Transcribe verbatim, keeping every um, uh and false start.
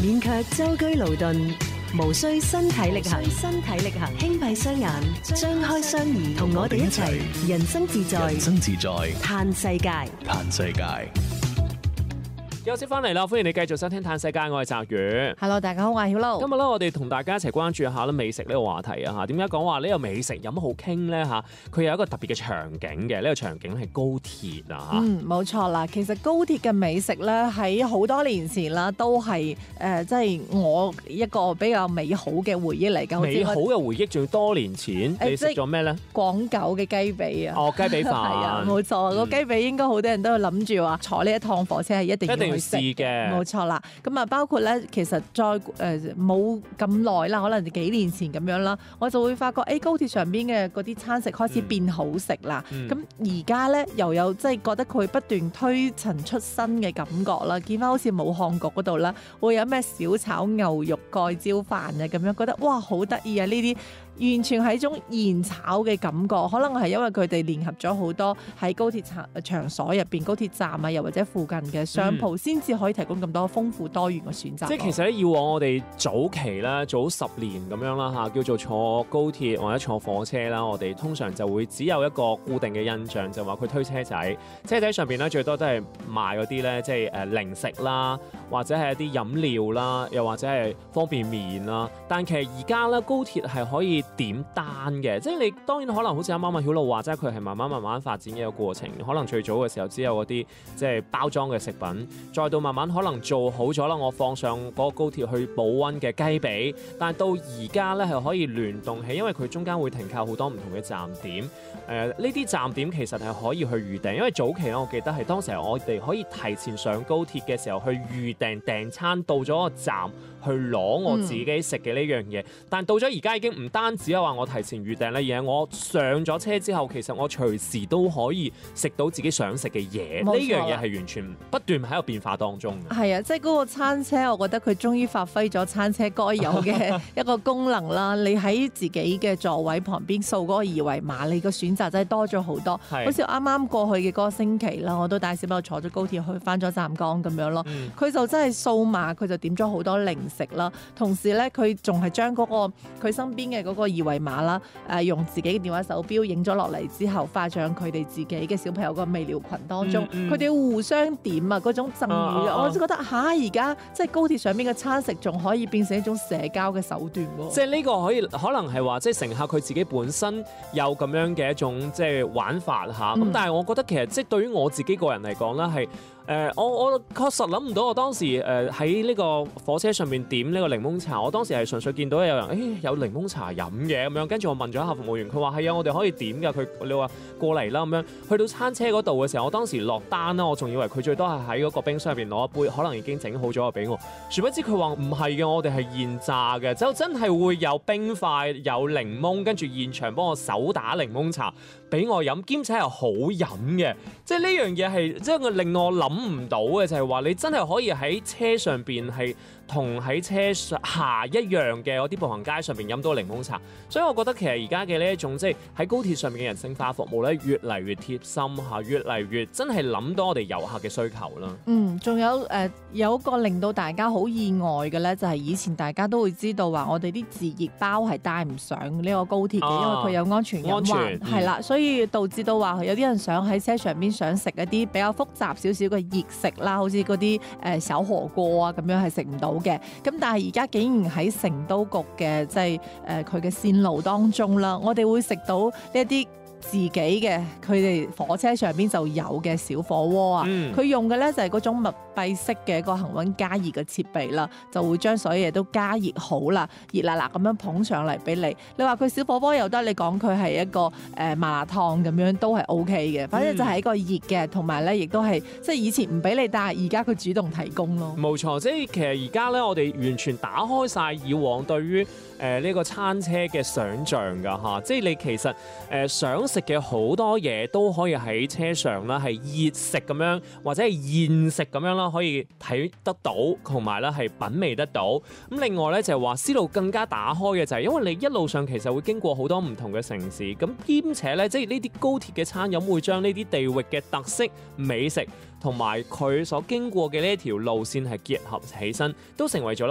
免卻舟車勞頓，無需身體力行，身體力行，輕閉雙眼，張開雙耳，同我哋一齊人生自在， 人生自在， 嘆世界， 嘆世界。 又先翻嚟啦，歡迎你繼續收聽《嘆世界》，我係澤宇。 Hello， 大家好，我係曉露。 今日咧，我哋同大家一齊關注一下咧美食呢個話題啊嚇。點解講話呢個美食有乜好傾咧嚇？佢有一個特別嘅場景嘅，呢、這個場景係高鐵啊嚇。 嗯，冇錯啦。其實高鐵嘅美食咧，喺好多年前啦，都係誒，即係我一個比較美好嘅回憶嚟㗎。 美好嘅回憶，仲要多年前，你食咗咩咧？ 廣九嘅雞髀啊！ 哦，雞髀飯係啊，冇錯。個、嗯、雞髀應該好多人都諗住話坐呢一趟火車係一定要去食嘅，冇錯啦。咁啊，包括咧，其實再誒冇咁耐啦，可能幾年前咁樣啦，我就會發覺誒、欸、高鐵上邊嘅嗰啲餐食開始變好食啦。咁而家咧又有即係覺得佢不斷推陳出新嘅感覺啦。見翻好似武漢局嗰度啦，會有咩小炒牛肉蓋椒飯啊咁樣，覺得哇好得意啊！呢啲完全係一種現炒嘅感覺，可能係因為佢哋聯合咗好多喺高鐵場場所入邊、高鐵站啊，又或者附近嘅商鋪，先、嗯、至可以提供咁多豐富多元嘅選擇。 即係其實咧，以往我哋早期啦，早十年咁樣啦嚇，叫做坐高鐵或者坐火車啦，我哋通常就會只有一個固定嘅印象，就話佢推車仔，車仔上邊咧最多都係賣嗰啲咧，即係誒零食啦，或者係一啲飲料啦，又或者係方便麵啦。但其實而家咧，高鐵係可以點單嘅，即係你當然可能好似啱啱阿曉露話齋，佢係慢慢慢慢發展嘅一個過程。可能最早嘅時候只有嗰啲即係包裝嘅食品，再到慢慢可能做好咗啦，我放上嗰個高鐵去保溫嘅雞髀。但係到而家咧係可以聯動起，因為佢中間會停靠好多唔同嘅站點。誒呢啲站點其實係可以去預訂，因為早期咧我記得係當時我哋可以提前上高鐵嘅時候去預訂訂餐，到咗個站去攞我自己食嘅呢樣嘢。嗯、但到咗而家已經唔單止係話我提前預訂咧，而係我上咗車之後，其實我隨時都可以食到自己想食嘅嘢。呢樣嘢係完全不斷喺度變化當中嘅。 係啊，即係嗰個餐車，我覺得佢終於發揮咗餐車該有嘅一個功能啦。你喺自己嘅座位旁邊掃嗰個二維碼，你個選擇真係多咗好多。好似啱啱過去嘅嗰個星期啦，我都帶小朋友坐咗高鐵去翻咗湛江咁樣咯。佢、嗯、就真係掃碼，佢就點咗好多零食啦。同時咧，佢仲係將嗰個佢身邊嘅嗰個二維碼啦，誒用自己嘅電話手錶影咗落嚟之後，發上佢哋自己嘅小朋友個微聊群當中，佢哋要互相點啊嗰種贈語，啊啊、我就覺得嚇而家即係高鐵上邊嘅餐食仲可以變成一種社交嘅手段喎。 即係呢個可以可能係話，即係乘客佢自己本身有咁樣嘅一種即係玩法嚇。咁、嗯、但係我覺得其實即係對於我自己個人嚟講咧係。誒、呃，我我確實諗唔到，我當時誒喺呢個火車上面點呢個檸檬茶，我當時係純粹見到有人誒、欸、有檸檬茶飲嘅咁樣，跟住我問咗一下服務員，佢話係啊，我哋可以點㗎，佢你話過嚟啦咁樣，去到餐車嗰度嘅時候，我當時落單啦，我仲以為佢最多係喺嗰個冰箱入邊攞一杯，可能已經整好咗個俾我，殊不知佢話唔係嘅，我哋係現榨嘅，就真係會有冰塊、有檸檬，跟住現場幫我手打檸檬茶俾我飲，兼且係好飲嘅，即係呢樣嘢係即係令我諗唔到嘅，就係話你真係可以喺車上邊係同喺車下一樣嘅嗰啲步行街上邊飲到檸檬茶，所以我覺得其實而家嘅呢一種即係喺高鐵上面嘅人性化服務咧，越嚟越貼心嚇，越嚟越真係諗到我哋遊客嘅需求啦。 嗯，仲有誒、呃、有一個令到大家好意外嘅咧，就係、是、以前大家都會知道話我哋啲自熱包係帶唔上呢個高鐵嘅，啊、因為佢有安全隱患，係啦、嗯，所以導致到話有啲人想喺車上邊想食一啲比較複雜少少嘅熱食啦，好似嗰啲誒小火鍋啊咁樣係食唔到嘅。咁但係而家竟然喺成都局嘅即係誒佢嘅線路當中啦，我哋會食到呢一啲自己嘅佢哋火車上邊就有嘅小火鍋啊，佢、嗯、用嘅咧就係嗰種密閉式嘅一個恆溫加熱嘅設備啦，就會將所有嘢都加熱好啦，熱辣辣咁樣捧上嚟俾你。你話佢小火鍋又得，你講佢係一個誒麻辣燙咁樣都係 O K 嘅，反正就係一個熱嘅，同埋咧亦都係即係以前唔俾你，但係而家佢主動提供咯。冇錯，即係其實而家咧，我哋完全打開晒以往對於誒呢、呃這個餐車嘅想像㗎嚇，即係你其實誒、呃、想食嘅好多嘢都可以喺車上啦，係熱食咁樣或者係現食咁樣啦，可以睇得到，同埋咧係品味得到。咁另外咧就係話思路更加打開嘅就係因為你一路上其實會經過好多唔同嘅城市，咁兼且咧即係呢啲高鐵嘅餐飲會將呢啲地域嘅特色美食同埋佢所經過嘅呢一條路線係結合起身，都成為咗